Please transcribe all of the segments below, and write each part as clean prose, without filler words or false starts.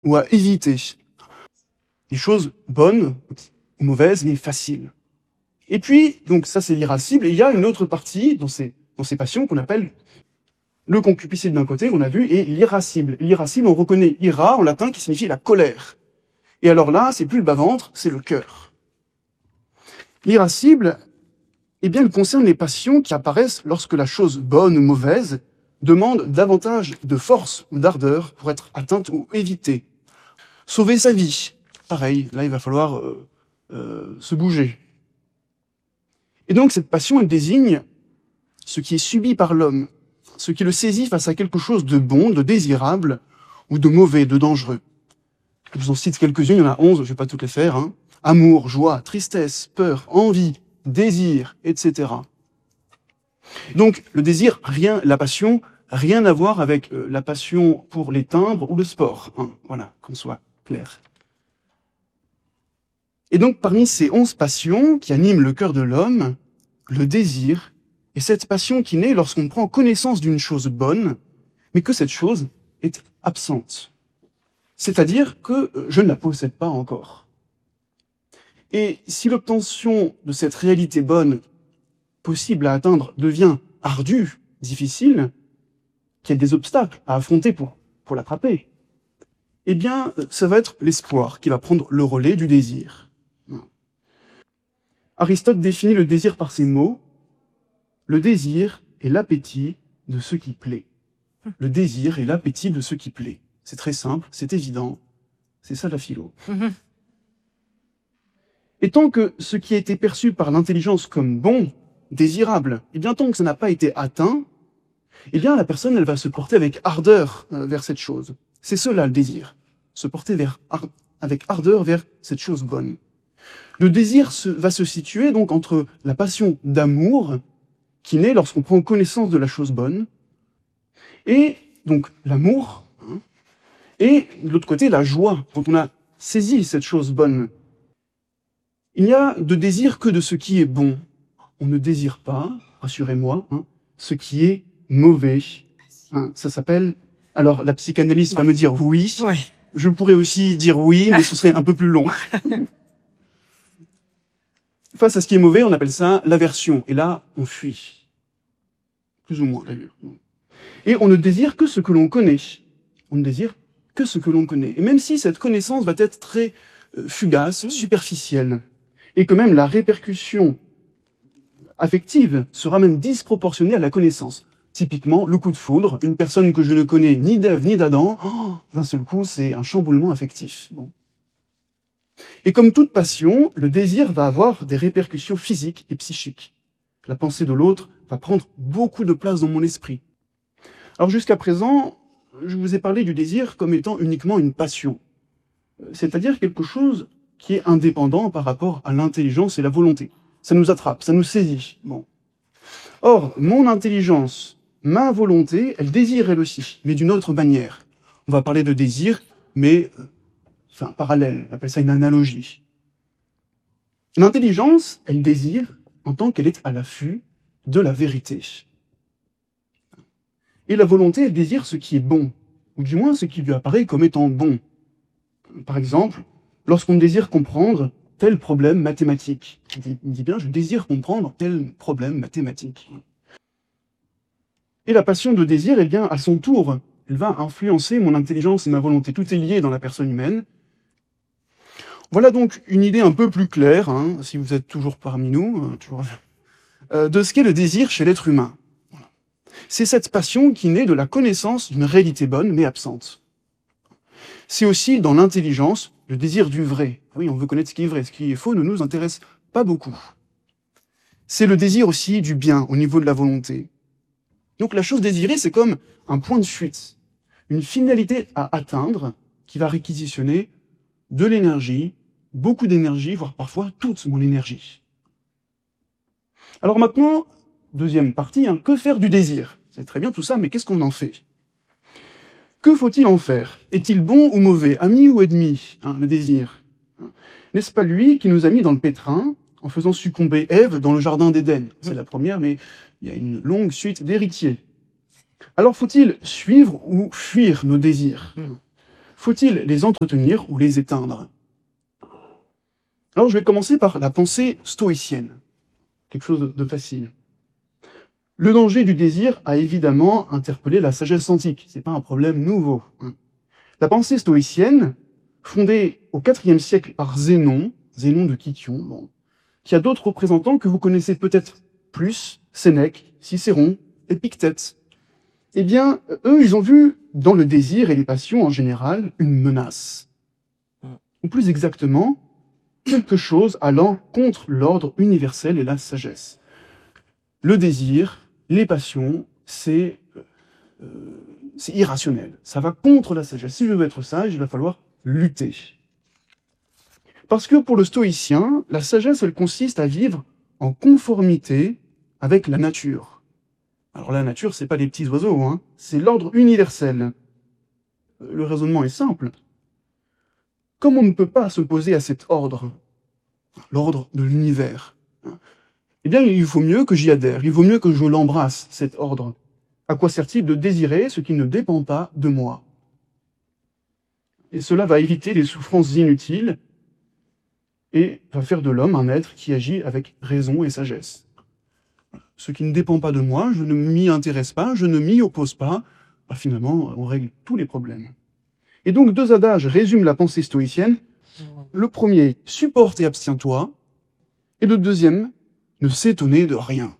ou à éviter. Des choses bonnes ou mauvaises, mais faciles. Et puis, donc ça c'est l'irascible, et il y a une autre partie dans ces passions qu'on appelle le concupiscible d'un côté, on a vu, et l'irascible. L'irascible, on reconnaît ira en latin qui signifie la colère. Et alors là, c'est plus le bas-ventre, c'est le cœur. L'irascible, eh bien, il concerne les passions qui apparaissent lorsque la chose bonne ou mauvaise demande davantage de force ou d'ardeur pour être atteinte ou évitée. Sauver sa vie, pareil, là il va falloir se bouger. Et donc cette passion, elle désigne ce qui est subi par l'homme, ce qui le saisit face à quelque chose de bon, de désirable, ou de mauvais, de dangereux. Je vous en cite quelques-unes, il y en a 11, je ne vais pas toutes les faire. Hein. Amour, joie, tristesse, peur, envie, désir, etc. Donc le désir, la passion, rien à voir avec la passion pour les timbres ou le sport. Hein. Voilà, qu'on soit clair. Et donc parmi ces 11 passions qui animent le cœur de l'homme, le désir est cette passion qui naît lorsqu'on prend connaissance d'une chose bonne, mais que cette chose est absente. C'est-à-dire que je ne la possède pas encore. Et si l'obtention de cette réalité bonne, possible à atteindre, devient ardue, difficile, qu'il y a des obstacles à affronter pour l'attraper, eh bien, ça va être l'espoir qui va prendre le relais du désir. Aristote définit le désir par ces mots. Le désir est l'appétit de ce qui plaît. Le désir est l'appétit de ce qui plaît. C'est très simple, c'est évident. C'est ça la philo. Et tant que ce qui a été perçu par l'intelligence comme bon, désirable, et bien tant que ça n'a pas été atteint, eh bien la personne, elle va se porter avec ardeur vers cette chose. C'est cela le désir. Se porter avec ardeur vers cette chose bonne. Le désir va se situer donc entre la passion d'amour, qui naît lorsqu'on prend connaissance de la chose bonne, et donc l'amour, hein, et de l'autre côté la joie, quand on a saisi cette chose bonne. Il n'y a de désir que de ce qui est bon. On ne désire pas, rassurez-moi, hein, ce qui est mauvais. Hein, ça s'appelle... Alors la psychanalyse va me dire oui, je pourrais aussi dire oui, mais ce serait un peu plus long. Face à ce qui est mauvais, on appelle ça l'aversion. Et là, on fuit. Plus ou moins, d'ailleurs. Et on ne désire que ce que l'on connaît. On ne désire que ce que l'on connaît. Et même si cette connaissance va être très fugace, superficielle, et que même la répercussion affective sera même disproportionnée à la connaissance. Typiquement, le coup de foudre, une personne que je ne connais ni d'Ève ni d'Adam, d'un seul coup, c'est un chamboulement affectif. Bon. Et comme toute passion, le désir va avoir des répercussions physiques et psychiques. La pensée de l'autre va prendre beaucoup de place dans mon esprit. Alors jusqu'à présent, je vous ai parlé du désir comme étant uniquement une passion. C'est-à-dire quelque chose qui est indépendant par rapport à l'intelligence et la volonté. Ça nous attrape, ça nous saisit. Bon. Or, mon intelligence, ma volonté, elle désire elle aussi, mais d'une autre manière. On va parler de désir, mais parallèle, on appelle ça une analogie. L'intelligence, elle désire en tant qu'elle est à l'affût de la vérité. Et la volonté, elle désire ce qui est bon, ou du moins ce qui lui apparaît comme étant bon. Par exemple, lorsqu'on désire comprendre tel problème mathématique. Il dit bien, je désire comprendre tel problème mathématique. Et la passion de désir, eh bien, à son tour, elle va influencer mon intelligence et ma volonté. Tout est lié dans la personne humaine. Voilà donc une idée un peu plus claire, hein, si vous êtes toujours parmi nous, de ce qu'est le désir chez l'être humain. Voilà. C'est cette passion qui naît de la connaissance d'une réalité bonne, mais absente. C'est aussi dans l'intelligence le désir du vrai. Oui, on veut connaître ce qui est vrai, ce qui est faux ne nous intéresse pas beaucoup. C'est le désir aussi du bien au niveau de la volonté. Donc la chose désirée, c'est comme un point de fuite, une finalité à atteindre qui va réquisitionner de l'énergie, beaucoup d'énergie, voire parfois toute mon énergie. Alors maintenant, deuxième partie, hein, que faire du désir? C'est très bien tout ça, mais qu'est-ce qu'on en fait? Que faut-il en faire? Est-il bon ou mauvais? Ami ou ennemi, hein, le désir? N'est-ce pas lui qui nous a mis dans le pétrin en faisant succomber Ève dans le jardin d'Éden? C'est la première, mais il y a une longue suite d'héritiers. Alors faut-il suivre ou fuir nos désirs? Faut-il les entretenir ou les éteindre? Alors je vais commencer par la pensée stoïcienne, quelque chose de facile. Le danger du désir a évidemment interpellé la sagesse antique, c'est pas un problème nouveau. La pensée stoïcienne, fondée au IVe siècle par Zénon de Kition, qui a d'autres représentants que vous connaissez peut-être plus, Sénèque, Cicéron, Épictète. Eh bien, eux, ils ont vu dans le désir et les passions en général une menace. Ou plus exactement, quelque chose allant contre l'ordre universel et la sagesse. Le désir, les passions, c'est irrationnel. Ça va contre la sagesse. Si je veux être sage, il va falloir lutter. Parce que pour le stoïcien, la sagesse, elle consiste à vivre en conformité avec la nature. Alors la nature, c'est pas les petits oiseaux, hein, c'est l'ordre universel. Le raisonnement est simple. Comme on ne peut pas s'opposer à cet ordre, l'ordre de l'univers, eh bien il vaut mieux que j'y adhère, il vaut mieux que je l'embrasse, cet ordre. À quoi sert-il de désirer ce qui ne dépend pas de moi? Et cela va éviter les souffrances inutiles et va faire de l'homme un être qui agit avec raison et sagesse. Ce qui ne dépend pas de moi, je ne m'y intéresse pas, je ne m'y oppose pas, finalement, on règle tous les problèmes. Et donc, deux adages résument la pensée stoïcienne. Le premier, supporte et abstiens-toi. Et le deuxième, ne s'étonner de rien.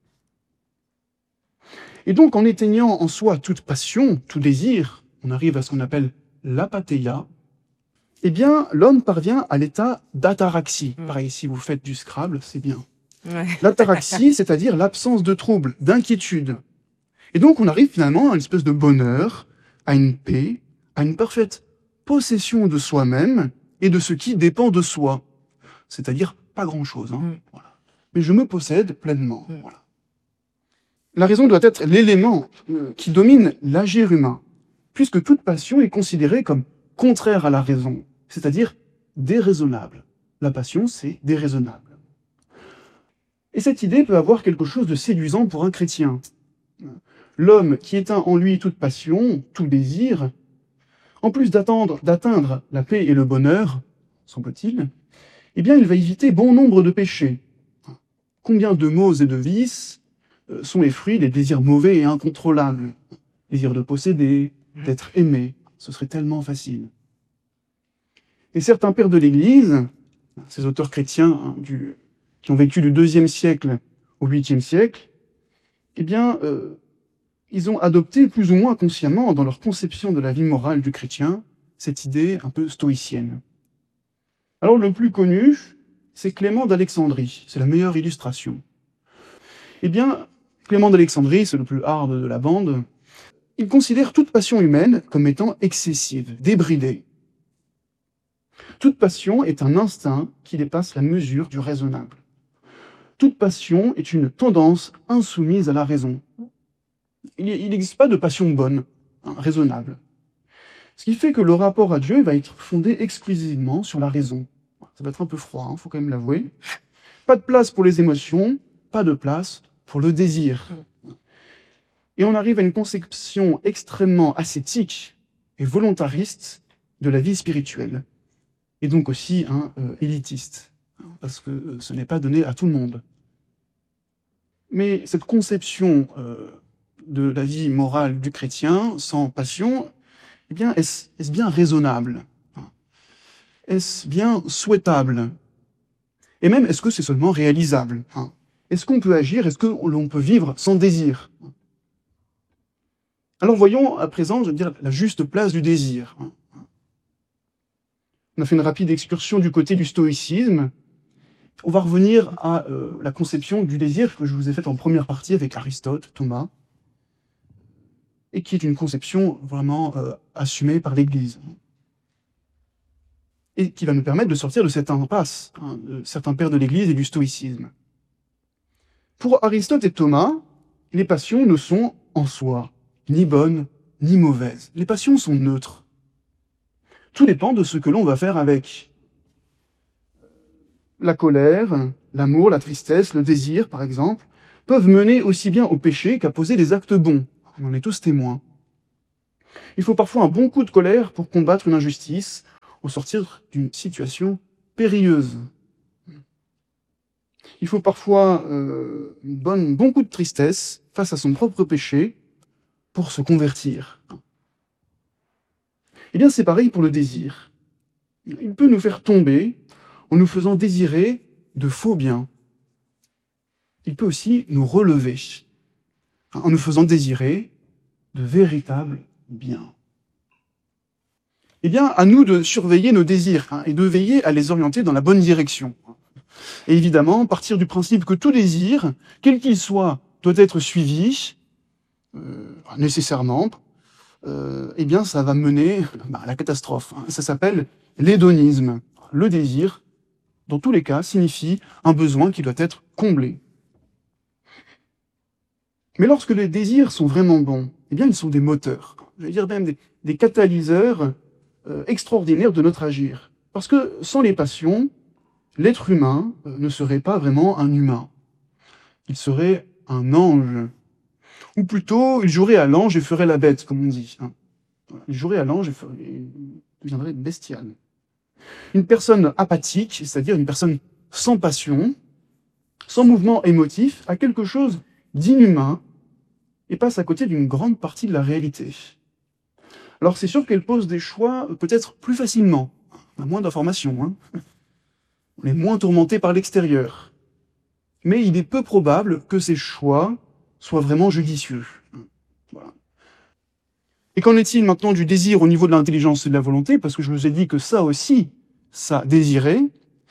Et donc, en éteignant en soi toute passion, tout désir, on arrive à ce qu'on appelle l'apatheia, eh bien, l'homme parvient à l'état d'ataraxie. Pareil, si vous faites du Scrabble, c'est bien. Ouais. L'ataraxie, c'est-à-dire l'absence de trouble, d'inquiétude. Et donc, on arrive finalement à une espèce de bonheur, à une paix, à une parfaite possession de soi-même et de ce qui dépend de soi. C'est-à-dire pas grand-chose. Voilà. Mais je me possède pleinement. Voilà. La raison doit être l'élément qui domine l'agir humain, puisque toute passion est considérée comme contraire à la raison, c'est-à-dire déraisonnable. La passion, c'est déraisonnable. Et cette idée peut avoir quelque chose de séduisant pour un chrétien. L'homme qui éteint en lui toute passion, tout désir, en plus d'atteindre la paix et le bonheur, semble-t-il, eh bien, il va éviter bon nombre de péchés. Combien de maux et de vices sont les fruits des désirs mauvais et incontrôlables? Désir de posséder, d'être aimé, ce serait tellement facile. Et certains pères de l'Église, ces auteurs chrétiens qui ont vécu du IIe siècle au 8e siècle, eh bien, ils ont adopté plus ou moins consciemment, dans leur conception de la vie morale du chrétien, cette idée un peu stoïcienne. Alors, le plus connu, c'est Clément d'Alexandrie. C'est la meilleure illustration. Eh bien, Clément d'Alexandrie, c'est le plus hard de la bande, il considère toute passion humaine comme étant excessive, débridée. Toute passion est un instinct qui dépasse la mesure du raisonnable. Toute passion est une tendance insoumise à la raison. Il n'existe pas de passion bonne, raisonnable. Ce qui fait que le rapport à Dieu va être fondé exclusivement sur la raison. Ça va être un peu froid, faut quand même l'avouer. Pas de place pour les émotions, pas de place pour le désir. Et on arrive à une conception extrêmement ascétique et volontariste de la vie spirituelle. Et donc aussi élitiste, parce que ce n'est pas donné à tout le monde. Mais cette conception de la vie morale du chrétien, sans passion, eh bien, est-ce bien raisonnable? Est-ce bien souhaitable? Et même, est-ce que c'est seulement réalisable? Est-ce qu'on peut agir? Est-ce que l'on peut vivre sans désir? Alors voyons à présent, je veux dire, la juste place du désir. On a fait une rapide excursion du côté du stoïcisme. On va revenir à la conception du désir que je vous ai faite en première partie avec Aristote, Thomas, et qui est une conception vraiment assumée par l'Église. Et qui va nous permettre de sortir de cette impasse de certains pères de l'Église et du stoïcisme. Pour Aristote et Thomas, les passions ne sont en soi ni bonnes ni mauvaises. Les passions sont neutres. Tout dépend de ce que l'on va faire avec. La colère, l'amour, la tristesse, le désir, par exemple, peuvent mener aussi bien au péché qu'à poser des actes bons. On en est tous témoins. Il faut parfois un bon coup de colère pour combattre une injustice ou sortir d'une situation périlleuse. Il faut parfois un bon coup de tristesse face à son propre péché pour se convertir. Eh bien, c'est pareil pour le désir. Il peut nous faire tomber en nous faisant désirer de faux biens. Il peut aussi nous relever en nous faisant désirer de véritables biens. Eh bien, à nous de surveiller nos désirs et de veiller à les orienter dans la bonne direction. Et évidemment, partir du principe que tout désir, quel qu'il soit, doit être suivi, nécessairement, eh bien, ça va mener à la catastrophe. Ça s'appelle l'hédonisme. Le désir, dans tous les cas, signifie un besoin qui doit être comblé. Mais lorsque les désirs sont vraiment bons, eh bien, ils sont des moteurs, je vais dire même des catalyseurs extraordinaires de notre agir. Parce que sans les passions, l'être humain ne serait pas vraiment un humain. Il serait un ange. Ou plutôt, il jouerait à l'ange et ferait la bête, comme on dit. Il jouerait à l'ange et deviendrait bestial. Une personne apathique, c'est-à-dire une personne sans passion, sans mouvement émotif, a quelque chose d'inhumain et passe à côté d'une grande partie de la réalité. Alors c'est sûr qu'elle pose des choix peut-être plus facilement. On a moins d'informations. On est moins tourmenté par l'extérieur. Mais il est peu probable que ces choix soient vraiment judicieux. Voilà. Et qu'en est-il maintenant du désir au niveau de l'intelligence et de la volonté? Parce que je vous ai dit que ça aussi, ça désirait.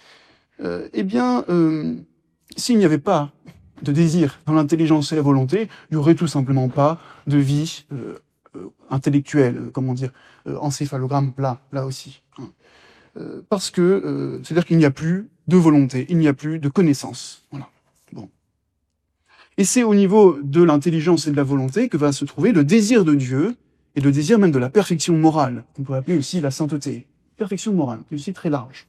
Eh bien, s'il n'y avait pas de désir dans l'intelligence et la volonté, il n'y aurait tout simplement pas de vie intellectuelle, comment dire, encéphalogramme plat, là aussi. Parce que, c'est-à-dire qu'il n'y a plus de volonté, il n'y a plus de connaissance. Voilà. Bon. Et c'est au niveau de l'intelligence et de la volonté que va se trouver le désir de Dieu, et le désir même de la perfection morale, qu'on pourrait appeler aussi la sainteté. Perfection morale, c'est aussi très large.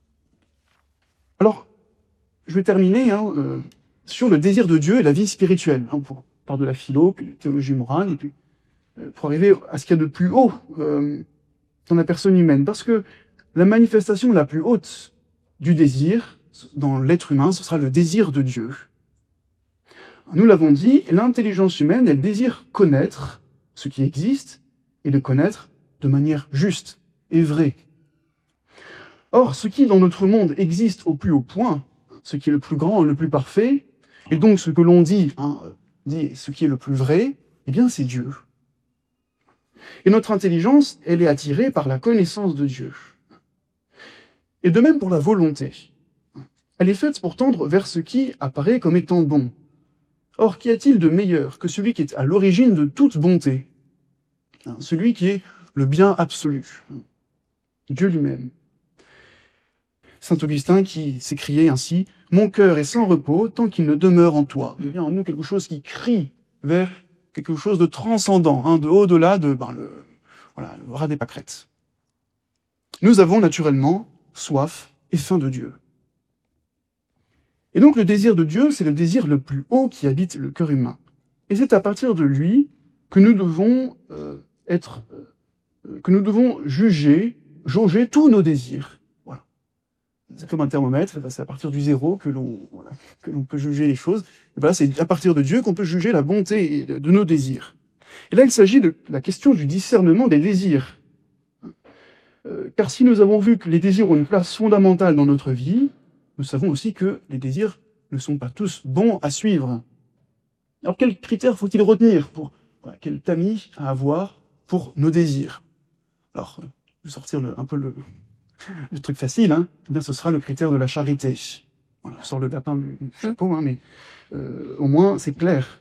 Alors, je vais terminer sur le désir de Dieu et la vie spirituelle, par de la philo, puis de la théologie morale, et puis pour arriver à ce qu'il y a de plus haut dans la personne humaine. Parce que la manifestation la plus haute du désir dans l'être humain, ce sera le désir de Dieu. Nous l'avons dit, l'intelligence humaine, elle désire connaître ce qui existe et le connaître de manière juste et vraie. Or, ce qui dans notre monde existe au plus haut point, ce qui est le plus grand, le plus parfait, et donc ce que l'on dit ce qui est le plus vrai, eh bien c'est Dieu. Et notre intelligence, elle est attirée par la connaissance de Dieu. Et de même pour la volonté. Elle est faite pour tendre vers ce qui apparaît comme étant bon. Or, qu'y a-t-il de meilleur que celui qui est à l'origine de toute bonté? Celui qui est le bien absolu. Dieu lui-même. Saint Augustin qui s'écriait ainsi « Mon cœur est sans repos tant qu'il ne demeure en toi ». Il y a en nous quelque chose qui crie vers quelque chose de transcendant, de au-delà de le ras des pâquerettes. Nous avons naturellement soif et faim de Dieu. Et donc le désir de Dieu, c'est le désir le plus haut qui habite le cœur humain. Et c'est à partir de lui que nous devons jauger tous nos désirs. Voilà. C'est comme un thermomètre, c'est à partir du zéro que l'on peut juger les choses. Et voilà, c'est à partir de Dieu qu'on peut juger la bonté de nos désirs. Et là, il s'agit de la question du discernement des désirs. Car si nous avons vu que les désirs ont une place fondamentale dans notre vie, nous savons aussi que les désirs ne sont pas tous bons à suivre. Alors quels critères faut-il retenir quel tamis à avoir pour nos désirs? Alors, je vais sortir un peu le truc facile, eh bien, ce sera le critère de la charité. Voilà, je sors le lapin du chapeau, mais au moins c'est clair.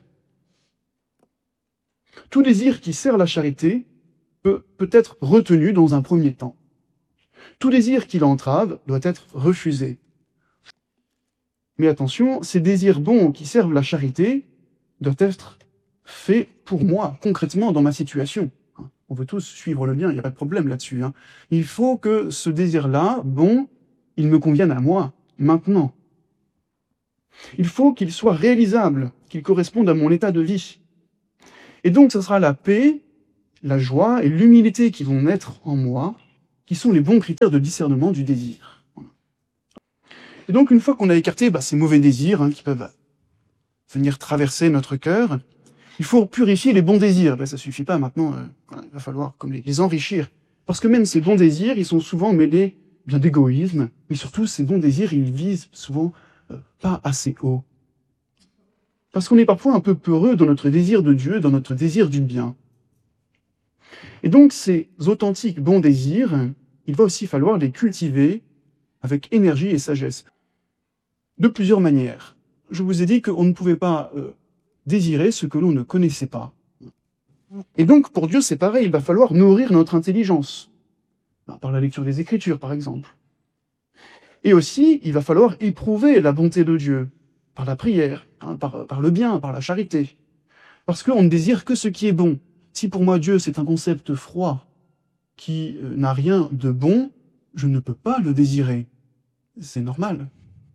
Tout désir qui sert la charité peut être retenu dans un premier temps. Tout désir qui l'entrave doit être refusé. Mais attention, ces désirs bons qui servent la charité doivent être faits pour moi, concrètement, dans ma situation. On veut tous suivre le bien, il n'y a pas de problème là-dessus. Il faut que ce désir-là, bon, il me convienne à moi, maintenant. Il faut qu'il soit réalisable, qu'il corresponde à mon état de vie. Et donc, ce sera la paix, la joie et l'humilité qui vont naître en moi, qui sont les bons critères de discernement du désir. Et donc, une fois qu'on a écarté ces mauvais désirs qui peuvent venir traverser notre cœur, il faut purifier les bons désirs. Ça suffit pas maintenant, il va falloir comme les enrichir. Parce que même ces bons désirs, ils sont souvent mêlés d'égoïsme, mais surtout ces bons désirs, ils visent souvent pas assez haut. Parce qu'on est parfois un peu peureux dans notre désir de Dieu, dans notre désir du bien. Et donc ces authentiques bons désirs, il va aussi falloir les cultiver avec énergie et sagesse. De plusieurs manières. Je vous ai dit qu'on ne pouvait pas désirer ce que l'on ne connaissait pas. Et donc pour Dieu c'est pareil, il va falloir nourrir notre intelligence. Par la lecture des Écritures par exemple. Et aussi, il va falloir éprouver la bonté de Dieu, par la prière, par le bien, par la charité. Parce qu'on ne désire que ce qui est bon. Si pour moi Dieu c'est un concept froid, qui n'a rien de bon, je ne peux pas le désirer. C'est normal.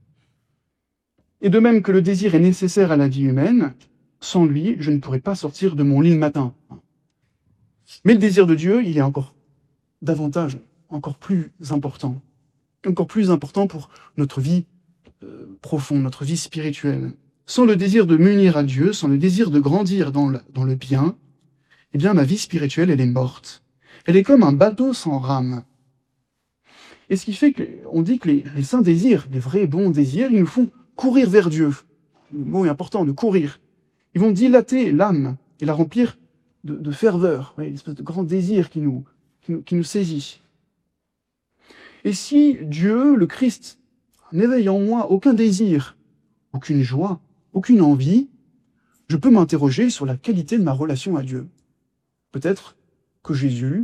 Et de même que le désir est nécessaire à la vie humaine, sans lui, je ne pourrais pas sortir de mon lit le matin. Mais le désir de Dieu, il est encore davantage, encore plus important pour notre vie profonde, notre vie spirituelle. Sans le désir de m'unir à Dieu, sans le désir de grandir dans le bien, eh bien ma vie spirituelle, elle est morte. Elle est comme un bateau sans rame. Et ce qui fait qu'on dit que les saints désirs, les vrais bons désirs, ils nous font courir vers Dieu. Le mot est important, de courir. Ils vont dilater l'âme et la remplir de ferveur, une espèce de grand désir qui nous saisit. Et si Dieu, le Christ, n'éveille en moi aucun désir, aucune joie, aucune envie, je peux m'interroger sur la qualité de ma relation à Dieu. Peut-être que Jésus,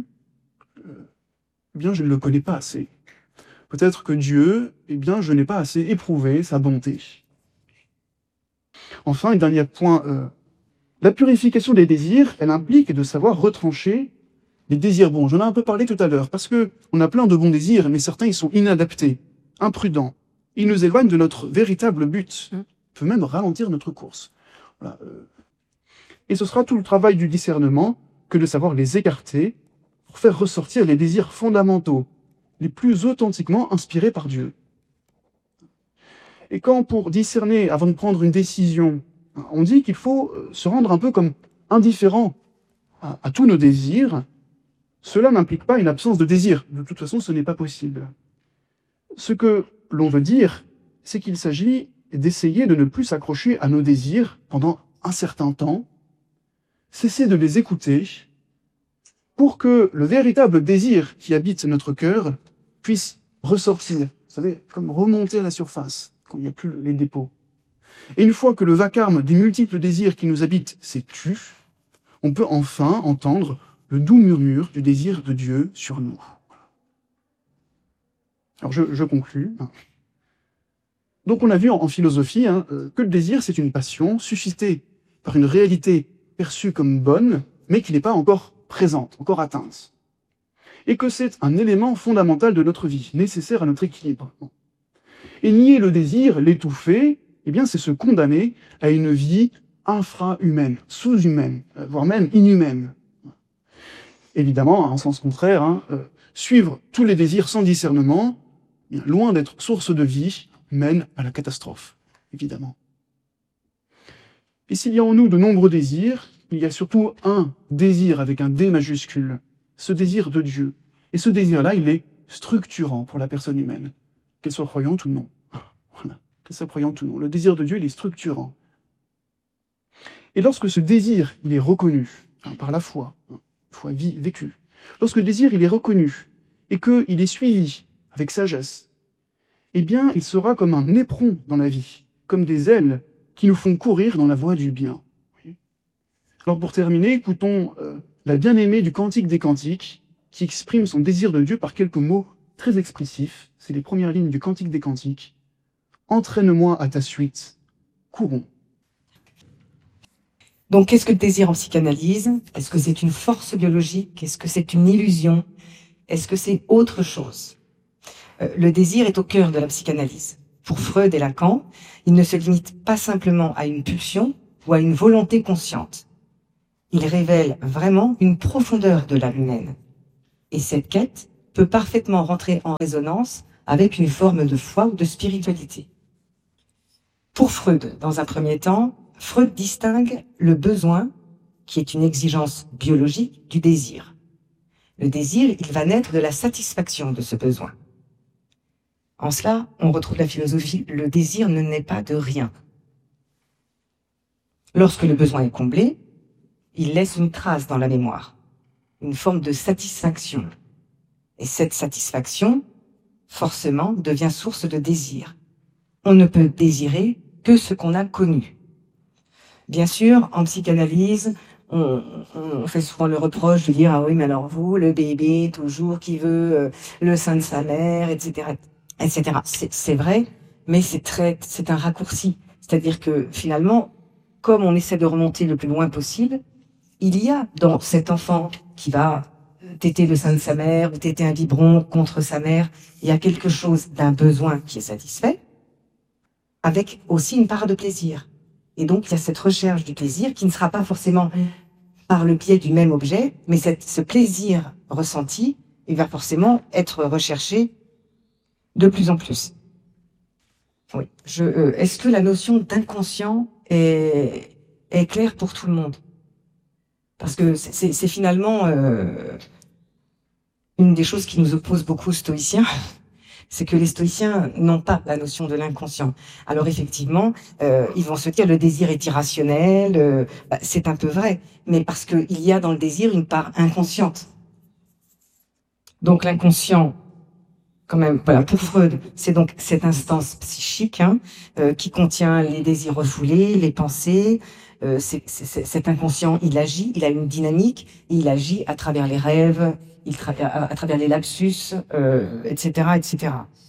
je ne le connais pas assez. Peut-être que Dieu, je n'ai pas assez éprouvé sa bonté. Enfin, et dernier point, la purification des désirs, elle implique de savoir retrancher les désirs bons. J'en ai un peu parlé tout à l'heure, parce que on a plein de bons désirs, mais certains, ils sont inadaptés, imprudents. Ils nous éloignent de notre véritable but. Ils peuvent même ralentir notre course. Voilà. Et ce sera tout le travail du discernement que de savoir les écarter pour faire ressortir les désirs fondamentaux, les plus authentiquement inspirés par Dieu. Et quand pour discerner, avant de prendre une décision, on dit qu'il faut se rendre un peu comme indifférent à tous nos désirs, cela n'implique pas une absence de désir. De toute façon, ce n'est pas possible. Ce que l'on veut dire, c'est qu'il s'agit d'essayer de ne plus s'accrocher à nos désirs pendant un certain temps, cesser de les écouter, pour que le véritable désir qui habite notre cœur puisse ressortir, vous savez, comme remonter à la surface, quand il n'y a plus les dépôts. Et une fois que le vacarme des multiples désirs qui nous habitent s'est tu, on peut enfin entendre le doux murmure du désir de Dieu sur nous. Alors je conclus. Donc on a vu en philosophie que le désir c'est une passion suscitée par une réalité perçue comme bonne, mais qui n'est pas encore présente, encore atteinte. Et que c'est un élément fondamental de notre vie, nécessaire à notre équilibre. Et nier le désir, l'étouffer, c'est se condamner à une vie infra-humaine, sous-humaine, voire même inhumaine. Évidemment, en sens contraire, suivre tous les désirs sans discernement, loin d'être source de vie, mène à la catastrophe, évidemment. Et s'il y a en nous de nombreux désirs, il y a surtout un désir avec un D majuscule, ce désir de Dieu. Et ce désir-là, il est structurant pour la personne humaine, qu'elle soit croyante ou non. Voilà, qu'elle soit croyante ou non. Le désir de Dieu, il est structurant. Et lorsque ce désir, il est reconnu par la foi, vécue, lorsque le désir, il est reconnu et qu'il est suivi avec sagesse, il sera comme un éperon dans la vie, comme des ailes qui nous font courir dans la voie du bien. Alors pour terminer, écoutons la bien-aimée du Cantique des Cantiques, qui exprime son désir de Dieu par quelques mots très expressifs. C'est les premières lignes du Cantique des Cantiques. « Entraîne-moi à ta suite, courons ». Donc, qu'est-ce que le désir en psychanalyse? Est-ce que c'est une force biologique? Est-ce que c'est une illusion? Est-ce que c'est autre chose? Le désir est au cœur de la psychanalyse. Pour Freud et Lacan, il ne se limite pas simplement à une pulsion ou à une volonté consciente. il révèle vraiment une profondeur de l'âme humaine. Et cette quête peut parfaitement rentrer en résonance avec une forme de foi ou de spiritualité. Pour Freud, dans un premier temps, Freud distingue le besoin, qui est une exigence biologique, du désir. Le désir, il va naître de la satisfaction de ce besoin. En cela, on retrouve la philosophie, le désir ne naît pas de rien. Lorsque le besoin est comblé, il laisse une trace dans la mémoire, une forme de satisfaction. Et cette satisfaction, forcément, devient source de désir. On ne peut désirer que ce qu'on a connu. Bien sûr, en psychanalyse, on fait souvent le reproche de dire « Ah oui, mais alors vous, le bébé, toujours, qui veut le sein de sa mère, etc. etc. » C'est vrai, mais c'est un raccourci. C'est-à-dire que finalement, comme on essaie de remonter le plus loin possible, il y a dans cet enfant qui va téter le sein de sa mère ou téter un biberon contre sa mère, il y a quelque chose d'un besoin qui est satisfait, avec aussi une part de plaisir. Et donc, il y a cette recherche du plaisir qui ne sera pas forcément par le biais du même objet, mais ce plaisir ressenti, il va forcément être recherché de plus en plus. Oui. Est-ce que la notion d'inconscient est claire pour tout le monde? Parce que c'est finalement une des choses qui nous oppose beaucoup aux stoïciens, c'est que les stoïciens n'ont pas la notion de l'inconscient. Alors effectivement, ils vont se dire le désir est irrationnel, c'est un peu vrai, mais parce qu'il y a dans le désir une part inconsciente. Donc l'inconscient, quand même, voilà, pour Freud, c'est donc cette instance psychique qui contient les désirs refoulés, les pensées. Cet inconscient, il agit, il a une dynamique, et il agit à travers les rêves, à travers les lapsus, etc., etc.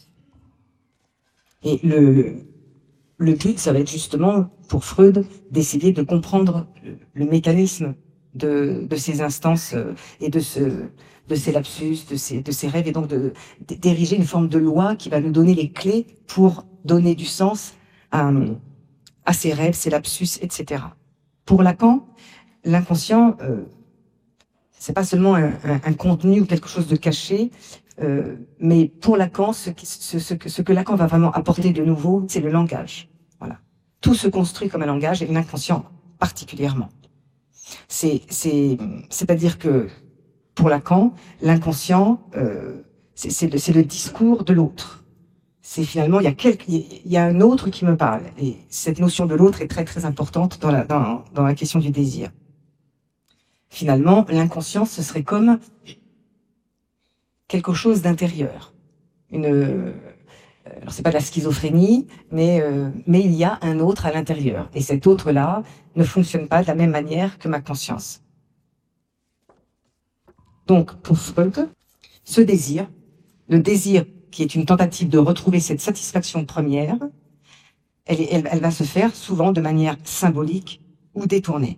Et le but, ça va être justement, pour Freud, d'essayer de comprendre le mécanisme de ces instances et de ces lapsus, de ces rêves, et donc d'ériger une forme de loi qui va nous donner les clés pour donner du sens à ces rêves, ces lapsus, etc. Pour Lacan, l'inconscient, c'est pas seulement un contenu ou quelque chose de caché, mais pour Lacan, ce que Lacan va vraiment apporter de nouveau, c'est le langage. Voilà. Tout se construit comme un langage, et l'inconscient particulièrement. C'est-à-dire que pour Lacan, l'inconscient, c'est le discours de l'autre. C'est finalement, il y a un autre qui me parle. Et cette notion de l'autre est très très importante dans la question du désir. Finalement, l'inconscient, ce serait comme quelque chose d'intérieur. Alors c'est pas de la schizophrénie, mais il y a un autre à l'intérieur. Et cet autre-là ne fonctionne pas de la même manière que ma conscience. Donc, pour Freud, ce désir, le désir qui est une tentative de retrouver cette satisfaction première, elle va se faire souvent de manière symbolique ou détournée.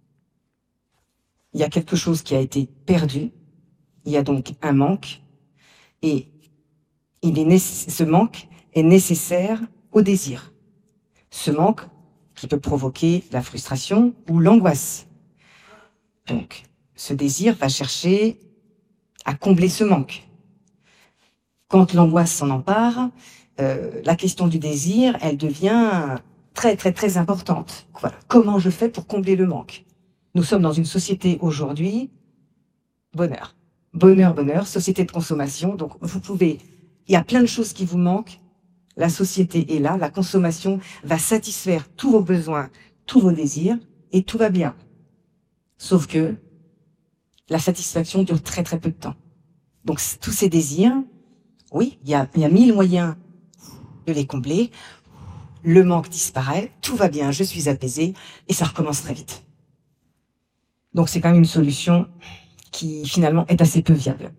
Il y a quelque chose qui a été perdu, il y a donc un manque, et ce manque est nécessaire au désir. Ce manque qui peut provoquer la frustration ou l'angoisse. Donc, ce désir va chercher à combler ce manque. Quand l'angoisse s'en empare, la question du désir, elle devient très très très importante. Voilà. Comment je fais pour combler le manque? Nous sommes dans une société aujourd'hui, bonheur. Bonheur, bonheur, société de consommation. Donc il y a plein de choses qui vous manquent. La société est là, la consommation va satisfaire tous vos besoins, tous vos désirs, et tout va bien. Sauf que la satisfaction dure très très peu de temps. Donc tous ces désirs, oui, il y a 1000 moyens de les combler. Le manque disparaît, tout va bien, je suis apaisé, et ça recommence très vite. Donc c'est quand même une solution qui finalement est assez peu viable.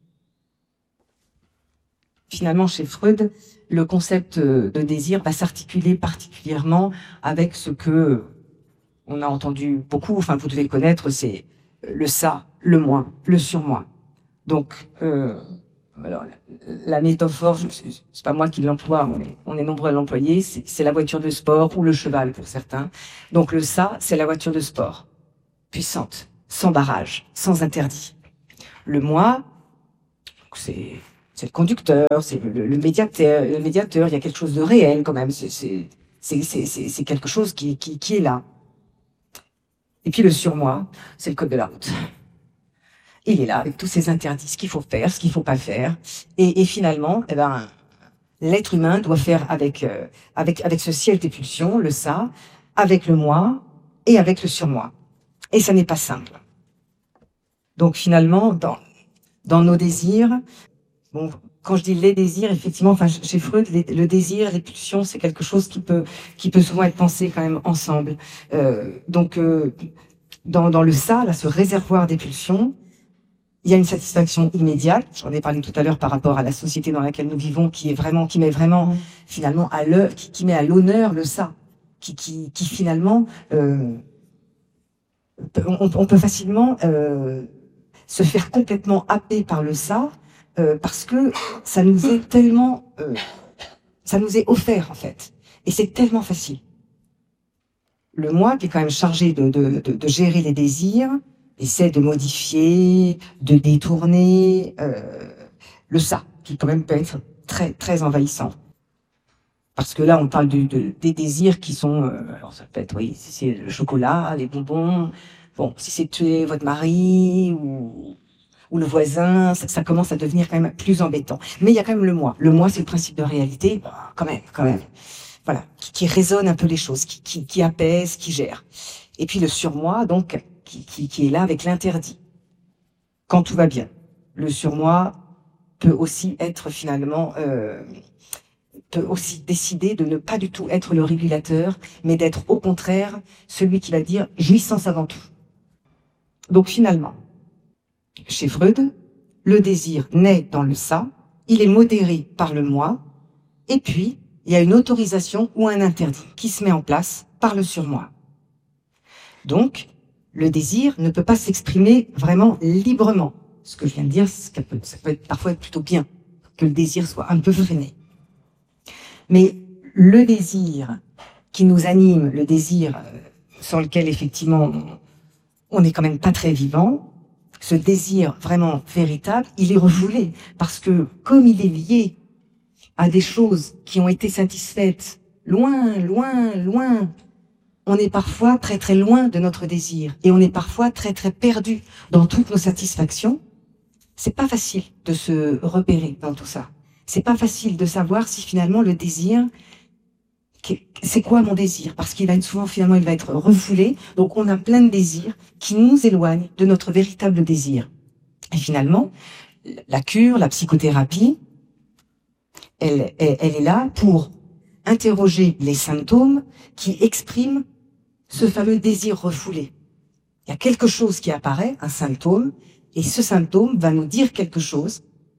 Finalement, chez Freud, le concept de désir va s'articuler particulièrement avec ce que on a entendu beaucoup, enfin vous devez le connaître, c'est le ça, le moi, le surmoi. Donc, alors, la métaphore, c'est pas moi qui l'emploie, on est nombreux à l'employer, c'est la voiture de sport ou le cheval pour certains. Donc le ça, c'est la voiture de sport. puissante, sans barrage, sans interdit. Le moi, c'est le conducteur, c'est le médiateur, il y a quelque chose de réel quand même, c'est quelque chose qui est là. Et puis le surmoi, c'est le code de la route. Il est là avec tous ces interdits, ce qu'il faut faire, ce qu'il faut pas faire. Et finalement, eh ben, l'être humain doit faire avec ce ciel des pulsions, le ça, avec le moi et avec le surmoi. Et ça n'est pas simple. Donc finalement, dans nos désirs, bon, quand je dis les désirs, effectivement, enfin, chez Freud, le désir, les pulsions, c'est quelque chose qui peut souvent être pensé quand même ensemble. Dans le ça, là, ce réservoir des pulsions, il y a une satisfaction immédiate. J'en ai parlé tout à l'heure par rapport à la société dans laquelle nous vivons, qui met vraiment finalement à l'œuvre, qui met à l'honneur le ça, qui finalement, on peut facilement se faire complètement happer par le ça, parce que ça nous est tellement, ça nous est offert en fait, et c'est tellement facile. Le moi, qui est quand même chargé de gérer les désirs, essaie de modifier, de détourner le ça, qui quand même peut être très très envahissant. Parce que là, on parle des désirs qui sont, alors ça peut être, oui, si c'est le chocolat, les bonbons, bon, si c'est tuer votre mari ou le voisin, ça commence à devenir quand même plus embêtant. Mais il y a quand même le moi. Le moi, c'est le principe de réalité, quand même. Voilà, qui résonne un peu les choses, qui apaise, qui gère. Et puis le surmoi, donc, qui est là avec l'interdit. Quand tout va bien. Le surmoi peut aussi être finalement, peut aussi décider de ne pas du tout être le régulateur, mais d'être au contraire celui qui va dire jouissance avant tout. Donc finalement, chez Freud, le désir naît dans le ça, il est modéré par le moi, et puis il y a une autorisation ou un interdit qui se met en place par le surmoi. Donc, le désir ne peut pas s'exprimer vraiment librement. Ce que je viens de dire, ça peut parfois être plutôt bien que le désir soit un peu freiné. Mais le désir qui nous anime, le désir sans lequel effectivement on n'est quand même pas très vivant, ce désir vraiment véritable, il est refoulé parce que comme il est lié à des choses qui ont été satisfaites loin, on est parfois très très loin de notre désir et on est parfois très très perdu dans toutes nos satisfactions. C'est pas facile de se repérer dans tout ça. C'est pas facile de savoir si finalement le désir, c'est quoi mon désir? Parce qu'il va être souvent, finalement, il va être refoulé. Donc on a plein de désirs qui nous éloignent de notre véritable désir. Et finalement, la cure, la psychothérapie, elle est là pour interroger les symptômes qui expriment ce fameux désir refoulé. Il y a quelque chose qui apparaît, un symptôme, et ce symptôme va nous dire quelque chose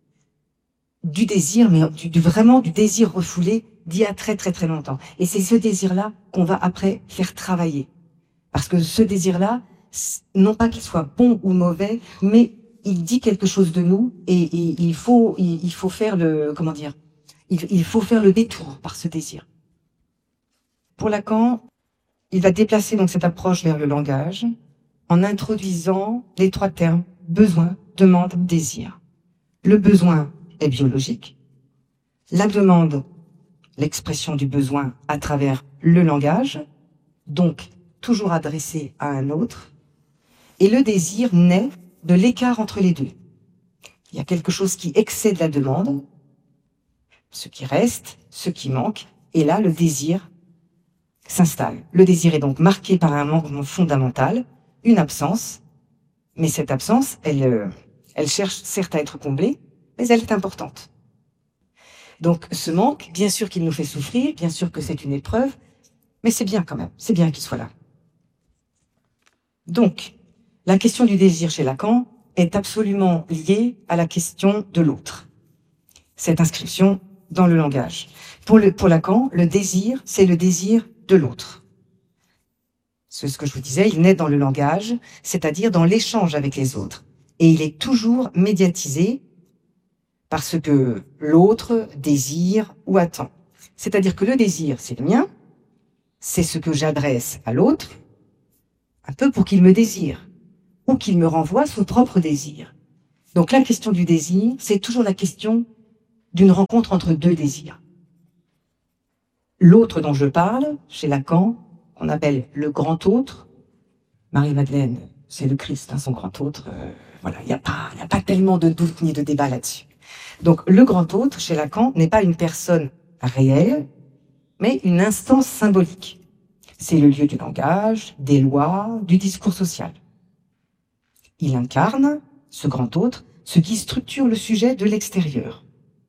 du désir, mais vraiment du désir refoulé d'il y a très très très longtemps. Et c'est ce désir-là qu'on va après faire travailler. Parce que ce désir-là, non pas qu'il soit bon ou mauvais, mais il dit quelque chose de nous et il faut faire le, comment dire, il faut faire le détour par ce désir. Pour Lacan, il va déplacer donc cette approche vers le langage en introduisant les trois termes besoin, demande, désir. Le besoin est biologique. La demande, l'expression du besoin à travers le langage, donc toujours adressé à un autre. Et le désir naît de l'écart entre les deux. Il y a quelque chose qui excède la demande, ce qui reste, ce qui manque, et là le désir s'installe. Le désir est donc marqué par un manquement fondamental, une absence, mais cette absence, elle cherche certes à être comblée, mais elle est importante. Donc ce manque, bien sûr qu'il nous fait souffrir, bien sûr que c'est une épreuve, mais c'est bien quand même, c'est bien qu'il soit là. Donc, la question du désir chez Lacan est absolument liée à la question de l'autre. Cette inscription dans le langage. Pour Lacan, le désir, c'est le désir de l'autre. C'est ce que je vous disais, il naît dans le langage, c'est-à-dire dans l'échange avec les autres. Et il est toujours médiatisé parce que l'autre désire ou attend. C'est-à-dire que le désir, c'est le mien, c'est ce que j'adresse à l'autre, un peu pour qu'il me désire, ou qu'il me renvoie son propre désir. Donc la question du désir, c'est toujours la question d'une rencontre entre deux désirs. L'autre dont je parle, chez Lacan, qu'on appelle le grand autre, Marie-Madeleine, c'est le Christ, hein, son grand autre, voilà, il n'y a pas tellement de doute ni de débat là-dessus. Donc le grand autre, chez Lacan, n'est pas une personne réelle, mais une instance symbolique. C'est le lieu du langage, des lois, du discours social. Il incarne, ce grand autre, ce qui structure le sujet de l'extérieur.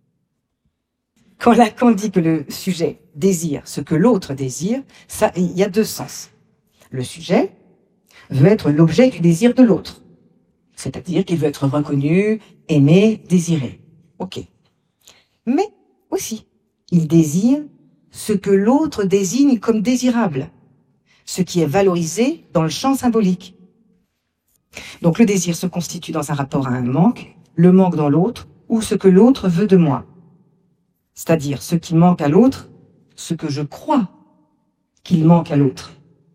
Quand Lacan dit que le sujet désire ce que l'autre désire, ça, il y a deux sens. Le sujet veut être l'objet du désir de l'autre. C'est-à-dire qu'il veut être reconnu, aimé, désiré. Ok. Mais aussi, il désire ce que l'autre désigne comme désirable, ce qui est valorisé dans le champ symbolique. Donc le désir se constitue dans un rapport à un manque, le manque dans l'autre, ou ce que l'autre veut de moi. C'est-à-dire ce qui manque à l'autre, ce que je crois qu'il manque à l'autre,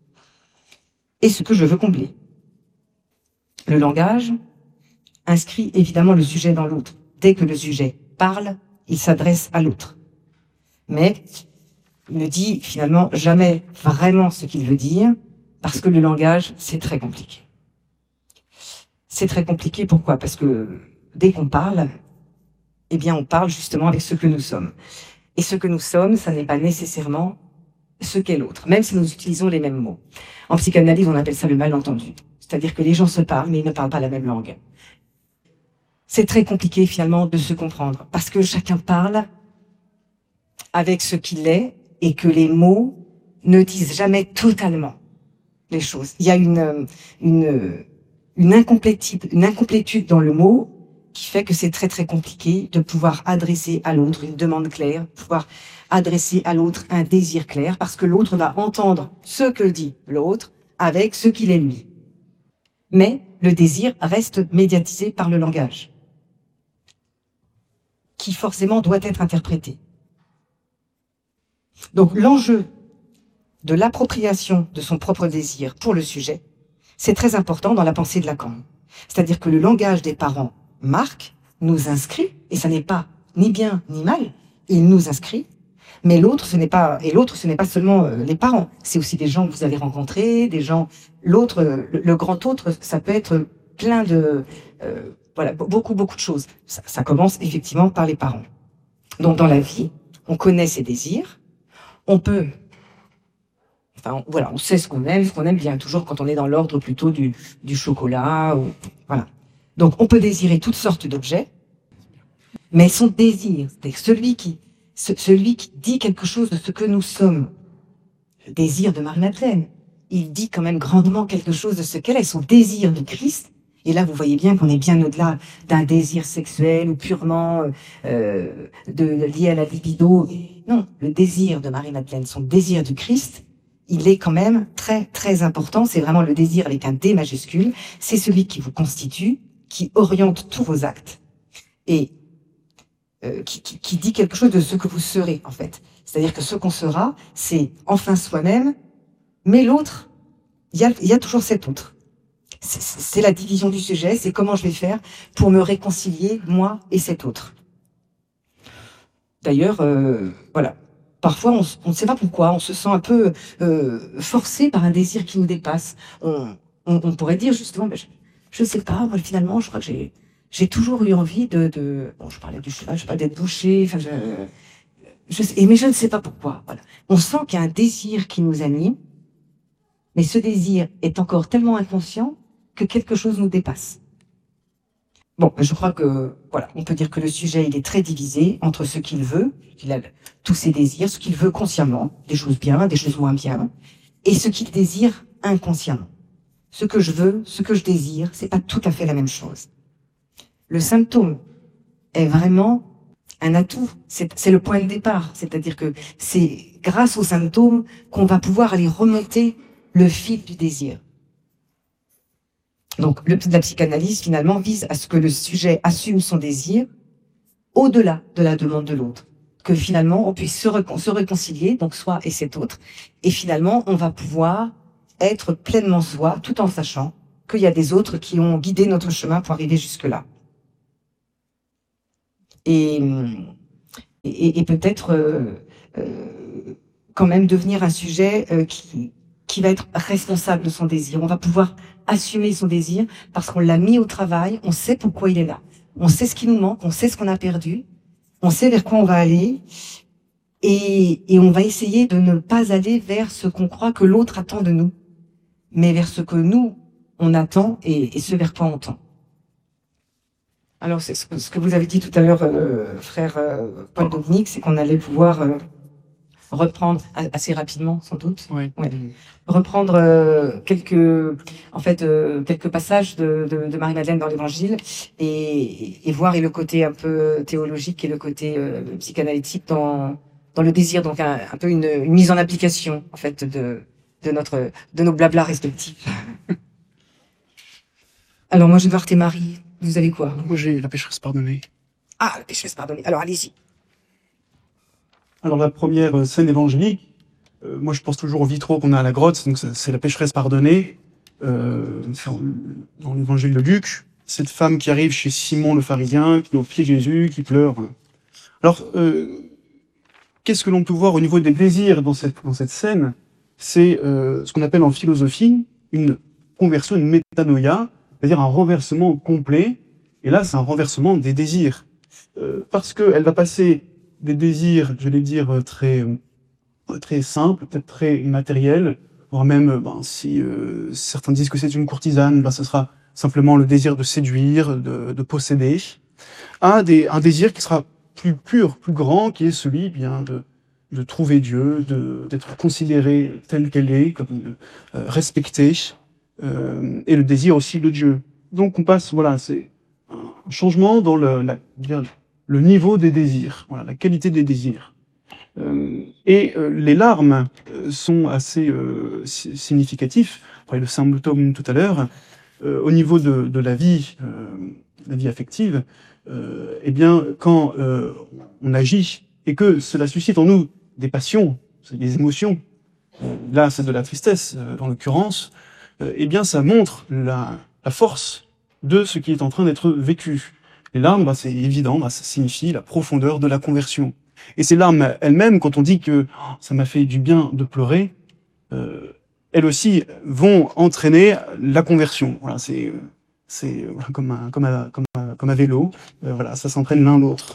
et ce que je veux combler. Le langage inscrit évidemment le sujet dans l'autre. Dès que le sujet parle, il s'adresse à l'autre. Mais il ne dit finalement jamais vraiment ce qu'il veut dire, parce que le langage, c'est très compliqué. C'est très compliqué, pourquoi? Parce que dès qu'on parle, eh bien on parle justement avec ce que nous sommes. Et ce que nous sommes, ça n'est pas nécessairement ce qu'est l'autre, même si nous utilisons les mêmes mots. En psychanalyse, on appelle ça le malentendu. C'est-à-dire que les gens se parlent, mais ils ne parlent pas la même langue. C'est très compliqué finalement de se comprendre, parce que chacun parle avec ce qu'il est, et que les mots ne disent jamais totalement les choses. Il y a une incomplétude dans le mot qui fait que c'est très très compliqué de pouvoir adresser à l'autre une demande claire, pouvoir adresser à l'autre un désir clair, parce que l'autre va entendre ce que dit l'autre avec ce qu'il est lui. Mais le désir reste médiatisé par le langage, qui forcément doit être interprété. Donc l'enjeu de l'appropriation de son propre désir pour le sujet, c'est très important dans la pensée de Lacan. C'est-à-dire que le langage des parents marque, nous inscrit, et ça n'est pas ni bien ni mal, il nous inscrit, mais l'autre, ce n'est pas seulement les parents, c'est aussi des gens que vous allez rencontrer, des gens, l'autre, le grand autre, ça peut être plein de, voilà, beaucoup de choses. Ça commence effectivement par les parents. Donc dans la vie, on connaît ses désirs, on peut, enfin voilà, on sait ce qu'on aime bien, toujours quand on est dans l'ordre plutôt du chocolat, ou, voilà. Donc on peut désirer toutes sortes d'objets, mais son désir, c'est celui qui dit quelque chose de ce que nous sommes. Le désir de Marie-Madeleine, il dit quand même grandement quelque chose de ce qu'elle est, son désir du Christ. Et là, vous voyez bien qu'on est bien au-delà d'un désir sexuel ou purement lié à la libido. Non, le désir de Marie-Madeleine, son désir du Christ, il est quand même très très important. C'est vraiment le désir avec un D majuscule. C'est celui qui vous constitue, qui oriente tous vos actes et qui dit quelque chose de ce que vous serez en fait. C'est-à-dire que ce qu'on sera, c'est enfin soi-même, mais l'autre, il y a toujours cet autre. C'est la division du sujet, c'est comment je vais faire pour me réconcilier, moi et cet autre. D'ailleurs, voilà, parfois on ne sait pas pourquoi, on se sent un peu forcé par un désir qui nous dépasse. On pourrait dire justement, ben, je ne sais pas, moi finalement, je crois que j'ai toujours eu envie bon, je parlais du cheval, je parlais d'être boucher, enfin, mais je ne sais pas pourquoi. Voilà. On sent qu'il y a un désir qui nous anime, mais ce désir est encore tellement inconscient que quelque chose nous dépasse. Bon, je crois que, voilà, on peut dire que le sujet, il est très divisé entre ce qu'il veut, il a tous ses désirs, ce qu'il veut consciemment, des choses bien, des choses moins bien, et ce qu'il désire inconsciemment. Ce que je veux, ce que je désire, c'est pas tout à fait la même chose. Le symptôme est vraiment un atout, c'est le point de départ, c'est-à-dire que c'est grâce au symptôme qu'on va pouvoir aller remonter le fil du désir. Donc, la psychanalyse, finalement, vise à ce que le sujet assume son désir au-delà de la demande de l'autre. Que finalement, on puisse se réconcilier, donc soi et cet autre. Et finalement, on va pouvoir être pleinement soi, tout en sachant qu'il y a des autres qui ont guidé notre chemin pour arriver jusque-là. Et peut-être quand même devenir un sujet qui va être responsable de son désir. On va pouvoir assumer son désir parce qu'on l'a mis au travail, on sait pourquoi il est là. On sait ce qui nous manque, on sait ce qu'on a perdu, on sait vers quoi on va aller et on va essayer de ne pas aller vers ce qu'on croit que l'autre attend de nous, mais vers ce que nous, on attend et ce vers quoi on tend. Alors, c'est ce que vous avez dit tout à l'heure, frère Paul Dominique, c'est qu'on allait pouvoir reprendre assez rapidement, sans doute. Oui. Ouais. Reprendre quelques passages de Marie-Madeleine dans l'Évangile et voir le côté un peu théologique et le côté psychanalytique dans le désir, donc un peu une mise en application en fait de nos blablas respectifs. Alors moi je vais heurter Marie. Vous avez quoi? Moi, j'ai la pécheresse pardonnée. Ah, la pécheresse pardonnée. Alors, allez-y. Alors, la première scène évangélique, moi, je pense toujours au vitraux qu'on a à la grotte, donc c'est la pécheresse pardonnée, dans l'évangile de Luc. Cette femme qui arrive chez Simon le pharisien, qui est au pied de Jésus, qui pleure. Alors, qu'est-ce que l'on peut voir au niveau des désirs dans cette scène? C'est ce qu'on appelle en philosophie une conversion, une métanoïa, c'est-à-dire un renversement complet. Et là, c'est un renversement des désirs. Parce qu'elle va passer des désirs, je vais dire, très simples, peut-être très matériels, voire même, si certains disent que c'est une courtisane, ce sera simplement le désir de séduire, de posséder, à un désir qui sera plus pur, plus grand, qui est celui de trouver Dieu, d'être considéré tel qu'elle est, comme respecté, et le désir aussi de Dieu. Donc on passe, voilà, c'est un changement dans le niveau des désirs, voilà, la qualité des désirs. Les larmes sont assez significatifs. Après le symptôme tout à l'heure, au niveau de la vie affective, eh bien, quand on agit et que cela suscite en nous des passions, des émotions, là c'est de la tristesse en l'occurrence, eh bien ça montre la force de ce qui est en train d'être vécu. Les larmes, c'est évident, ça signifie la profondeur de la conversion. Et ces larmes elles-mêmes, quand on dit que ça m'a fait du bien de pleurer, elles aussi vont entraîner la conversion. Voilà, c'est comme un vélo, voilà, ça s'entraîne l'un l'autre.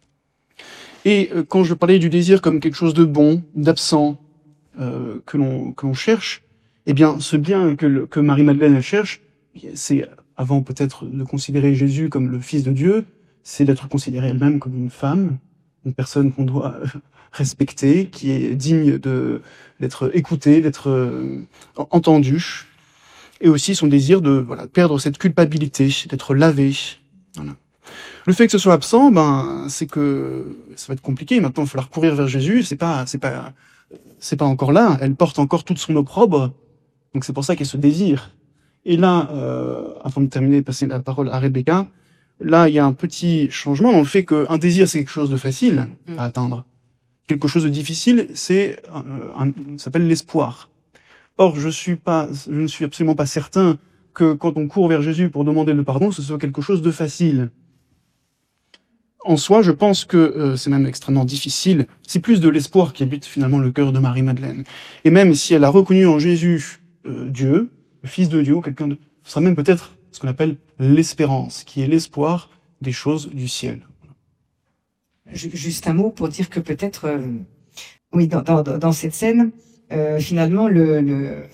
Et quand je parlais du désir comme quelque chose de bon, d'absent, que l'on cherche, eh bien, ce bien que Marie-Madeleine cherche, c'est, avant peut-être de considérer Jésus comme le Fils de Dieu, c'est d'être considérée elle-même comme une femme, une personne qu'on doit respecter, qui est digne d'être écoutée, d'être entendue, et aussi son désir de perdre cette culpabilité, d'être lavée. Voilà. Le fait que ce soit absent, c'est que ça va être compliqué. Maintenant, il va falloir courir vers Jésus. C'est pas encore là. Elle porte encore toute son opprobre. Donc c'est pour ça qu'il y a ce désir. Et là, avant de terminer, passer la parole à Rebecca, là, il y a un petit changement dans le fait qu'un désir, c'est quelque chose de facile à atteindre. Quelque chose de difficile, ça s'appelle l'espoir. Or, je ne suis absolument pas certain que quand on court vers Jésus pour demander le pardon, ce soit quelque chose de facile. En soi, je pense que c'est même extrêmement difficile. C'est plus de l'espoir qui habite finalement le cœur de Marie-Madeleine. Et même si elle a reconnu en Jésus Dieu, le Fils de Dieu, ce sera même peut-être ce qu'on appelle l'espérance, qui est l'espoir des choses du ciel. Juste un mot pour dire que peut-être, oui, dans cette scène, finalement, le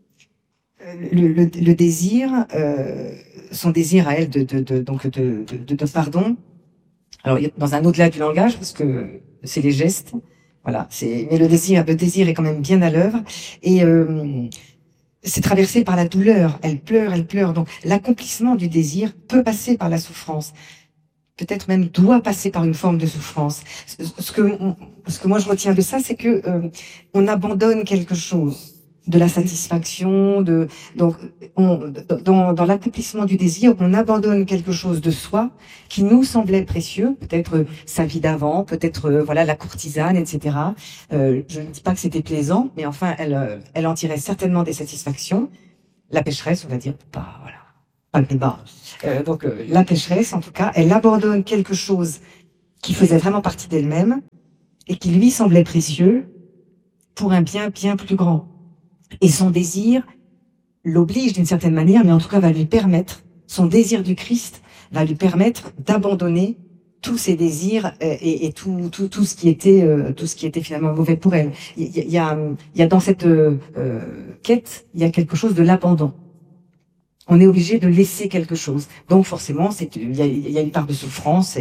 désir, son désir à elle de pardon. Alors, dans un au-delà du langage, parce que c'est les gestes, voilà. Mais le désir est quand même bien à l'œuvre et c'est traversé par la douleur. Elle pleure. Donc, l'accomplissement du désir peut passer par la souffrance. Peut-être même doit passer par une forme de souffrance. Ce que moi je retiens de ça, c'est que on abandonne quelque chose de la satisfaction, donc dans l'accomplissement du désir, on abandonne quelque chose de soi qui nous semblait précieux, peut-être sa vie d'avant, peut-être voilà la courtisane, etc. Je ne dis pas que c'était plaisant, mais enfin elle en tirait certainement des satisfactions. La pécheresse, on va dire, pas le débat. Donc la pécheresse, en tout cas, elle abandonne quelque chose qui faisait vraiment partie d'elle-même et qui lui semblait précieux pour un bien bien plus grand. Et son désir l'oblige d'une certaine manière, mais en tout cas va lui permettre, son désir du Christ va lui permettre d'abandonner tous ses désirs et tout ce qui était finalement mauvais pour elle. Il y a dans cette quête, il y a quelque chose de l'abandon. On est obligé de laisser quelque chose. Donc forcément, il y a une part de souffrance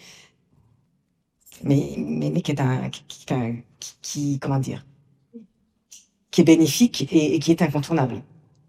mais comment dire, qui est bénéfique et qui est incontournable.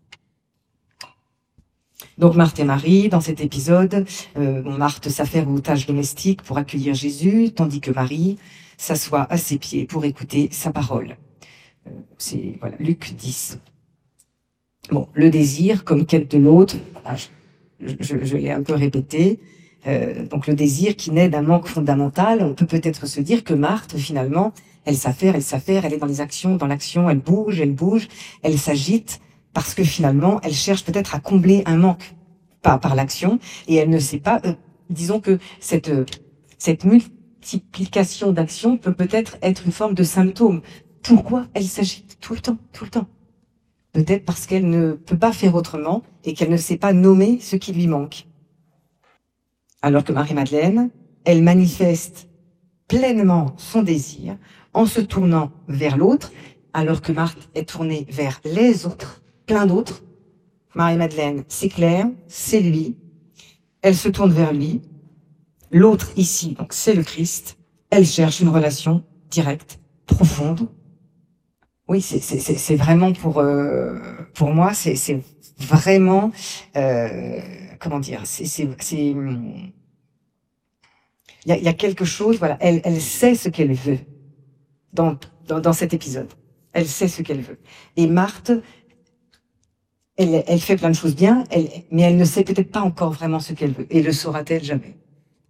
Donc Marthe et Marie, dans cet épisode, Marthe s'affaire aux tâches domestiques pour accueillir Jésus, tandis que Marie s'assoit à ses pieds pour écouter sa parole. C'est voilà, Luc 10. Bon, le désir comme quête de l'autre, je l'ai un peu répété. Donc le désir qui naît d'un manque fondamental, on peut peut-être se dire que Marthe, finalement, elle s'affaire, elle est dans l'action, elle bouge, elle s'agite, parce que finalement, elle cherche peut-être à combler un manque par l'action, et elle ne sait pas, disons que cette multiplication d'actions peut-être être une forme de symptôme. Pourquoi elle s'agite tout le temps? Peut-être parce qu'elle ne peut pas faire autrement, et qu'elle ne sait pas nommer ce qui lui manque. Alors que Marie-Madeleine, elle manifeste pleinement son désir en se tournant vers l'autre, alors que Marthe est tournée vers les autres, plein d'autres. Marie-Madeleine, c'est clair, c'est lui. Elle se tourne vers lui. L'autre ici, donc c'est le Christ. Elle cherche une relation directe, profonde. Oui, c'est vraiment pour moi, c'est vraiment comment dire, il y a quelque chose, voilà, elle sait ce qu'elle veut dans cet épisode. Elle sait ce qu'elle veut. Et Marthe, elle fait plein de choses bien, mais elle ne sait peut-être pas encore vraiment ce qu'elle veut. Et le saura-t-elle jamais?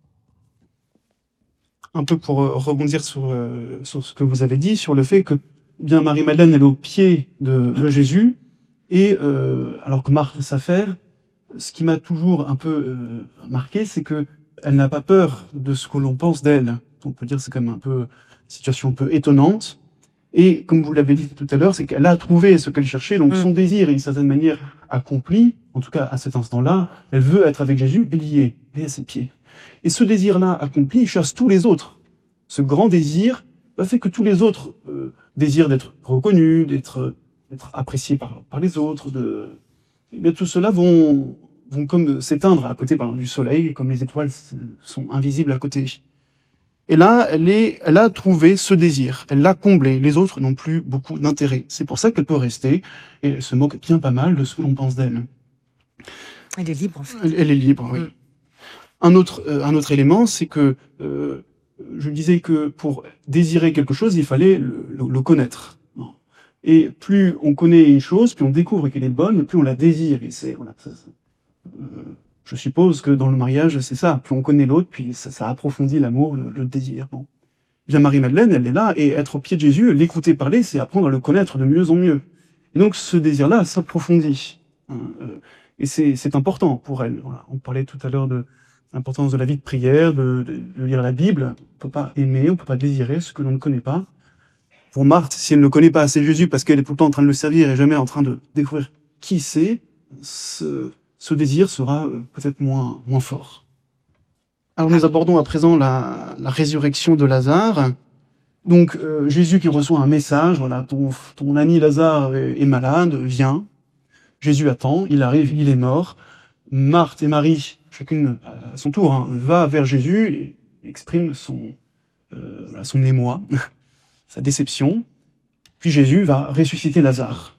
Un peu pour rebondir sur ce que vous avez dit, sur le fait que bien Marie-Madeleine elle est au pied de Jésus, et alors que Marthe s'affaire, ce qui m'a toujours un peu marqué, c'est que elle n'a pas peur de ce que l'on pense d'elle. On peut dire que c'est quand même un peu une situation un peu étonnante. Et comme vous l'avez dit tout à l'heure, c'est qu'elle a trouvé ce qu'elle cherchait, donc son désir est d'une certaine manière accompli, en tout cas à cet instant-là, elle veut être avec Jésus et liée à ses pieds. Et ce désir-là accompli, il chasse tous les autres. Ce grand désir fait que tous les autres désirent d'être reconnus, d'être appréciés par les autres, et bien tout cela vont comme s'éteindre à côté par exemple, du soleil, comme les étoiles sont invisibles à côté. Et là, elle a trouvé ce désir, elle l'a comblé. Les autres n'ont plus beaucoup d'intérêt. C'est pour ça qu'elle peut rester, et elle se moque bien pas mal de ce que l'on pense d'elle. Elle est libre, en fait. Elle est libre, oui. Un autre élément, c'est que je disais que pour désirer quelque chose, il fallait le connaître. Et plus on connaît une chose, plus on découvre qu'elle est bonne, plus on la désire. Et je suppose que dans le mariage, c'est ça. Plus on connaît l'autre, puis ça approfondit l'amour, le désir. Bon. Bien Marie-Madeleine, elle est là, et être au pied de Jésus, l'écouter parler, c'est apprendre à le connaître de mieux en mieux. Et donc ce désir-là s'approfondit. Et c'est important pour elle. Voilà. On parlait tout à l'heure de l'importance de la vie de prière, de lire la Bible. On peut pas aimer, on peut pas désirer ce que l'on ne connaît pas. Pour Marthe, si elle ne connaît pas assez Jésus parce qu'elle est tout le temps en train de le servir et jamais en train de découvrir qui c'est, ce désir sera peut-être moins fort. Alors nous abordons à présent la résurrection de Lazare. Donc Jésus qui reçoit un message, voilà, ton ami Lazare est malade, viens. Jésus attend, il arrive, il est mort. Marthe et Marie, chacune à son tour, va vers Jésus et exprime son émoi, sa déception. Puis Jésus va ressusciter Lazare.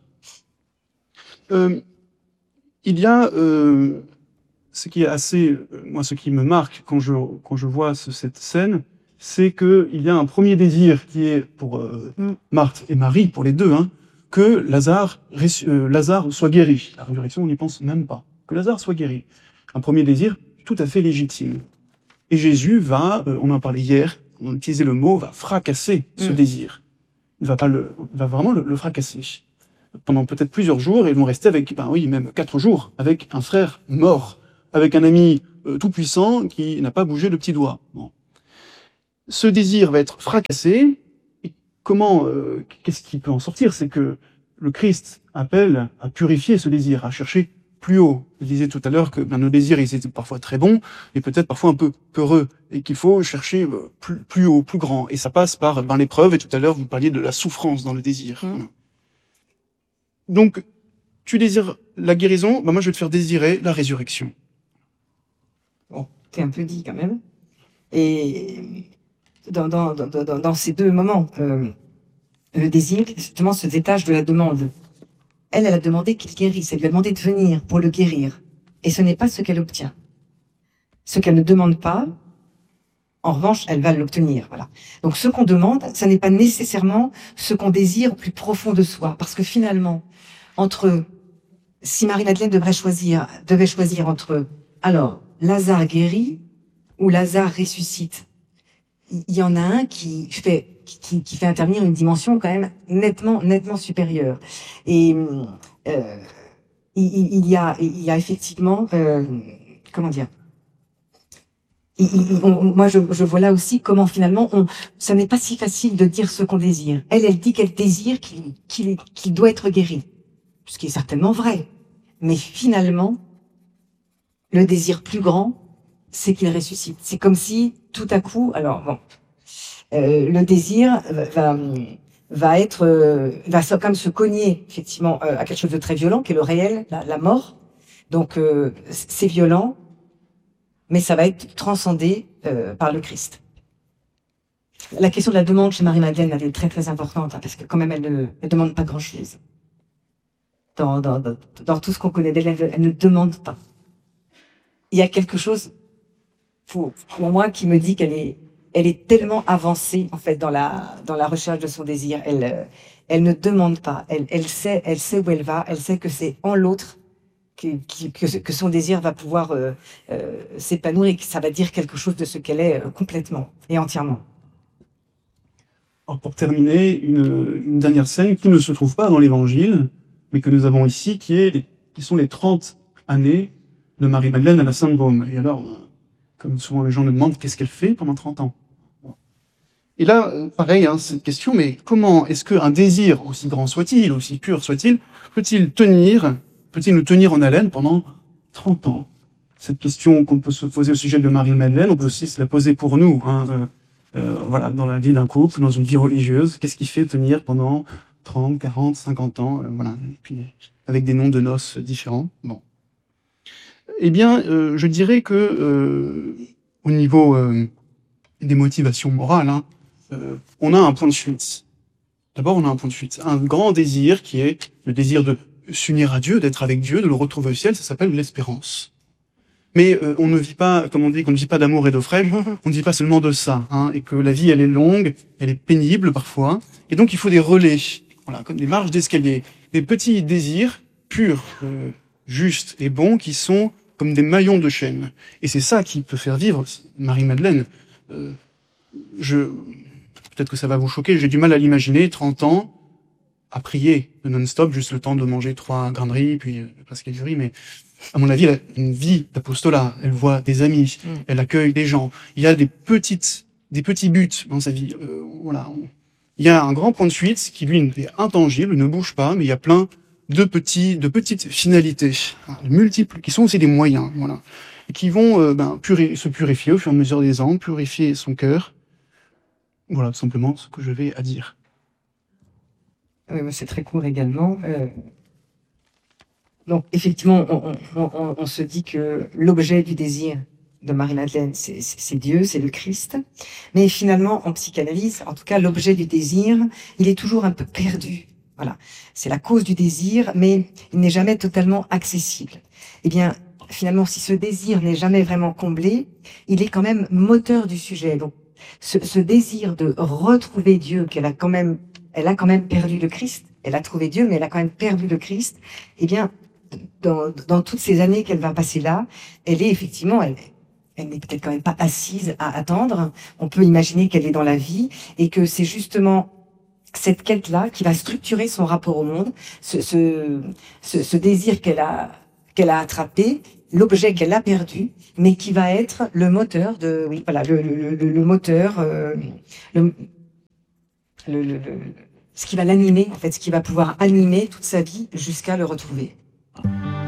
Il y a ce qui est assez, moi, ce qui me marque quand je vois cette scène, c'est qu'il y a un premier désir qui est pour Marthe et Marie, pour les deux, que Lazare soit guéri. La résurrection, on n'y pense même pas. Que Lazare soit guéri. Un premier désir tout à fait légitime. Et Jésus va, on en parlait hier, on utilisait le mot, va fracasser ce désir. Il va vraiment le fracasser. Pendant peut-être plusieurs jours, et ils vont rester avec, même 4 jours, avec un frère mort, avec un ami tout-puissant qui n'a pas bougé le petit doigt. Bon. Ce désir va être fracassé. Et comment, qu'est-ce qui peut en sortir? C'est que le Christ appelle à purifier ce désir, à chercher plus haut. Je disais tout à l'heure que nos désirs, ils étaient parfois très bons, et peut-être parfois un peu peureux, et qu'il faut chercher plus haut, plus grand. Et ça passe par l'épreuve, et tout à l'heure, vous parliez de la souffrance dans le désir. Donc, tu désires la guérison, moi je vais te faire désirer la résurrection. Bon, t'es un peu dit quand même. Et dans ces deux moments, le désir, justement, se détache de la demande. Elle a demandé qu'il guérisse, elle lui a demandé de venir pour le guérir. Et ce n'est pas ce qu'elle obtient. Ce qu'elle ne demande pas, en revanche, elle va l'obtenir. Voilà. Donc ce qu'on demande, ça n'est pas nécessairement ce qu'on désire au plus profond de soi. Parce que finalement, si Marie-Madeleine devait choisir entre, alors, Lazare guérit ou Lazare ressuscite, il y en a un qui fait intervenir une dimension quand même nettement supérieure. Et il y a effectivement, comment dire, moi je vois là aussi comment finalement ça n'est pas si facile de dire ce qu'on désire. Elle dit qu'elle désire qu'il doit être guéri, ce qui est certainement vrai. Mais finalement, le désir plus grand, c'est qu'il ressuscite. C'est comme si tout à coup, alors bon, le désir va quand même se cogner effectivement à quelque chose de très violent, qui est le réel, la mort. Donc c'est violent, mais ça va être transcendé par le Christ. La question de la demande chez Marie-Madeleine, elle est très très importante, parce que quand même elle ne demande pas grand-chose. Dans tout ce qu'on connaît d'elle, elle ne demande pas. Il y a quelque chose, pour moi, qui me dit qu'elle est tellement avancée en fait dans la recherche de son désir. Elle ne demande pas. Elle sait où elle va. Elle sait que c'est en l'autre que son désir va pouvoir s'épanouir, et que ça va dire quelque chose de ce qu'elle est complètement et entièrement. Alors pour terminer, une dernière scène qui ne se trouve pas dans l'Évangile, mais que nous avons ici, qui sont les 30 années de Marie-Madeleine à la Sainte-Baume. Et alors, comme souvent les gens me demandent, qu'est-ce qu'elle fait pendant 30 ans? Et là, pareil, cette question, mais comment est-ce qu'un désir, aussi grand soit-il, aussi pur soit-il, peut-il nous tenir en haleine pendant 30 ans? Cette question qu'on peut se poser au sujet de Marie-Madeleine, on peut aussi se la poser pour nous, voilà, dans la vie d'un couple, dans une vie religieuse. Qu'est-ce qui fait tenir pendant 30, 40, 50 ans, voilà, et puis avec des noms de noces différents. Bon. Eh bien, je dirais que au niveau des motivations morales, on a un point de fuite. D'abord, on a un point de fuite, un grand désir qui est le désir de s'unir à Dieu, d'être avec Dieu, de le retrouver au ciel. Ça s'appelle l'espérance. Mais on ne vit pas, comme on dit, qu'on ne vit pas d'amour et d'eau fraîche, on ne vit pas seulement de ça, et que la vie, elle est longue, elle est pénible parfois, et donc il faut des relais, voilà, comme des marches d'escalier, des petits désirs purs, justes et bons, qui sont comme des maillons de chaîne. Et c'est ça qui peut faire vivre Marie-Madeleine. Peut-être que ça va vous choquer, j'ai du mal à l'imaginer, 30 ans, à prier non-stop, juste le temps de manger 3 grains de riz, puis presque du riz, mais à mon avis, elle a une vie d'apostolat. Elle voit des amis, elle accueille des gens. Il y a des petits buts dans sa vie. Voilà. Il y a un grand point de fuite qui, lui, est intangible, ne bouge pas, mais il y a plein de petites finalités, multiples, qui sont aussi des moyens, voilà, et qui vont se purifier au fur et à mesure des ans, purifier son cœur. Voilà, tout simplement ce que je vais à dire. Oui, mais c'est très court également. Donc, effectivement, on se dit que l'objet du désir de Marie-Madeleine, c'est Dieu, c'est le Christ. Mais finalement, en psychanalyse, en tout cas, l'objet du désir, il est toujours un peu perdu. Voilà. C'est la cause du désir, mais il n'est jamais totalement accessible. Eh bien, finalement, si ce désir n'est jamais vraiment comblé, il est quand même moteur du sujet. Donc, ce désir de retrouver Dieu, elle a quand même perdu le Christ, Elle a trouvé Dieu, mais elle a quand même perdu le Christ. Eh bien, dans toutes ces années qu'elle va passer là, elle est effectivement, elle n'est peut-être quand même pas assise à attendre. On peut imaginer qu'elle est dans la vie et que c'est justement cette quête-là qui va structurer son rapport au monde, ce désir qu'elle a attrapé, l'objet qu'elle a perdu, mais qui va être le moteur de, oui, voilà, le moteur, le, ce qui va l'animer, en fait, ce qui va pouvoir animer toute sa vie jusqu'à le retrouver.